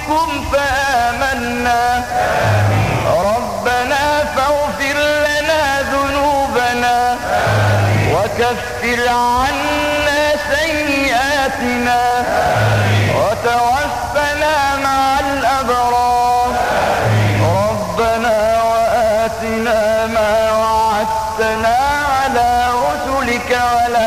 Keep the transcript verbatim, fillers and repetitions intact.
ربكم فآمنا ربنا فاغفر لنا ذنوبنا وكفر عنا سيئاتنا وتوفنا مع الأبرار ربنا وآتنا ما وعدتنا على رسلك ولا